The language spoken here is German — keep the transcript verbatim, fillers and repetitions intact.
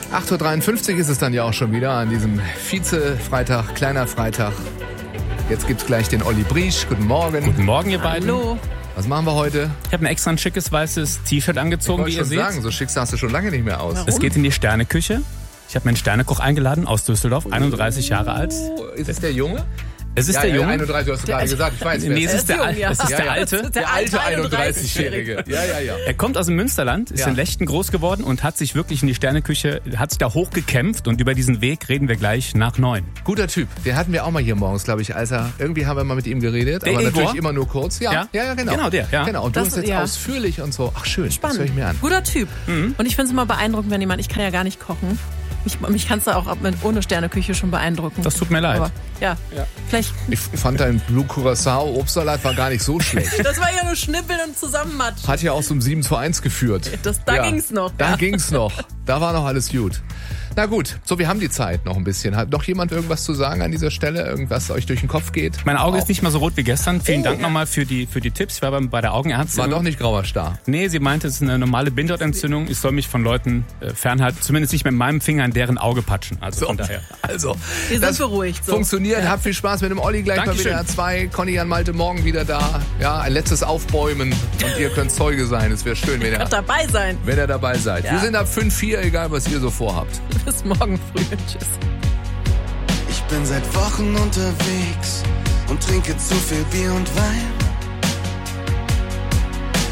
acht Uhr dreiundfünfzig ist es dann ja auch schon wieder an diesem Vize-Freitag, kleiner Freitag. Jetzt gibt's gleich den Olli Briesch. Guten Morgen. Guten Morgen, ihr beiden. Hallo. Was machen wir heute? Ich habe mir extra ein schickes weißes T-Shirt angezogen, wie Ich ihr wollte schon seht. sagen, so schick sahst du schon lange nicht mehr aus. Es geht in die Sterneküche. Ich habe mir einen Sternekoch eingeladen aus Düsseldorf, einunddreißig Jahre alt. Oh, ist es der Junge? Es ist ja, der ja, Junge. einunddreißig, hast du gerade gesagt. Ich weiß, wer Nee, es es ist. ist der, jung, Al- ja. es ist Ja, der ja. alte. Der alte einunddreißigjährige. Ja, ja, ja. Er kommt aus dem Münsterland, ist Ja. in Lechten groß geworden und hat sich wirklich in die Sterneküche, hat sich da hochgekämpft und über diesen Weg reden wir gleich nach neun. Guter Typ. Den hatten wir auch mal hier morgens, glaube ich, als er, irgendwie haben wir mal mit ihm geredet. Der aber Igor? natürlich immer nur kurz. Ja, ja, Ja? ja, genau. Genau der, ja. Genau, und du Das- bist jetzt ja. ausführlich und so. Ach schön, Spannend. das höre ich mir an. Guter Typ. Mhm. Und ich finde es immer beeindruckend, wenn jemand, ich kann ja gar nicht kochen. Mich, mich kannst du auch ab- mit, ohne Sterneküche schon beeindrucken. Das tut mir leid. Aber, ja. Ja. Vielleicht, Ich fand dein Blue Curacao Obstsalat war gar nicht so schlecht. das war ja nur Schnippeln und Zusammenmatsch. Hat ja auch zum sieben zu eins geführt. Das, da Ja. ging's noch. Da ja. ging's noch. Da war noch alles gut. Na gut, so, wir haben die Zeit noch ein bisschen. Hat noch jemand irgendwas zu sagen an dieser Stelle? Irgendwas euch durch den Kopf geht? Mein Auge Auch. ist nicht mehr so rot wie gestern. Vielen Oh. Dank nochmal für die, für die Tipps. Ich war bei der Augenärztin. War doch nicht grauer Star. Nee, sie meinte, es ist eine normale Bindehautentzündung. Ich soll mich von Leuten äh, fernhalten. Zumindest nicht mit meinem Finger in deren Auge patschen. Also von daher. Also, Wir sind das beruhigt. So. funktioniert. Habt viel Spaß mit dem Olli. Gleich Dankeschön. mal wieder zwei. Conny Jan Malte morgen wieder da. Ja, ein letztes Aufbäumen. Und ihr könnt Zeuge sein. Es wäre schön, wenn ihr, Könnt dabei sein. wenn ihr dabei seid. Ja. Wir sind ab fünf vier, egal was ihr so vorhabt. Bis morgen früh. Tschüss. Ich bin seit Wochen unterwegs und trinke zu viel Bier und Wein.